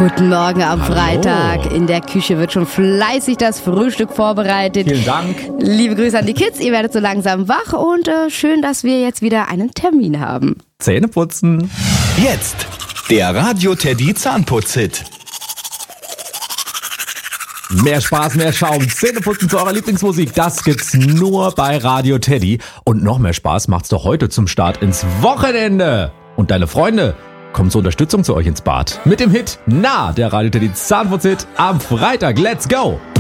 Guten Morgen am Hallo. Freitag. In der Küche wird schon fleißig das Frühstück vorbereitet. Vielen Dank. Liebe Grüße an die Kids, ihr werdet so langsam wach und schön, dass wir jetzt wieder einen Termin haben. Zähne putzen. Jetzt der Radio Teddy Zahnputz-Hit. Mehr Spaß, mehr Schaum, Zähneputzen zu eurer Lieblingsmusik, das gibt's nur bei Radio Teddy. Und noch mehr Spaß macht's doch heute zum Start ins Wochenende. Und deine Freunde kommen zur Unterstützung zu euch ins Bad. Mit dem Hit, der Radio Teddy Zahnputz-Hit am Freitag. Let's go!